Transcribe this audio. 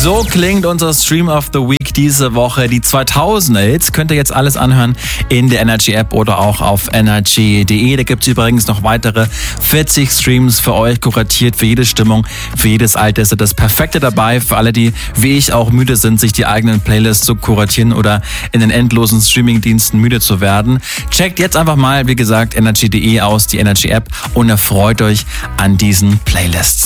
So klingt unser Stream of the Week diese Woche. Die 2000er Hits könnt ihr jetzt alles anhören in der Energy App oder auch auf energy.de. Da gibt es übrigens noch weitere 40 Streams für euch, kuratiert für jede Stimmung, für jedes Alter ist das Perfekte dabei. Für alle, die wie ich auch müde sind, sich die eigenen Playlists zu kuratieren oder in den endlosen Streamingdiensten müde zu werden. Checkt jetzt einfach mal, wie gesagt, energy.de aus, die Energy App, und erfreut euch an diesen Playlists.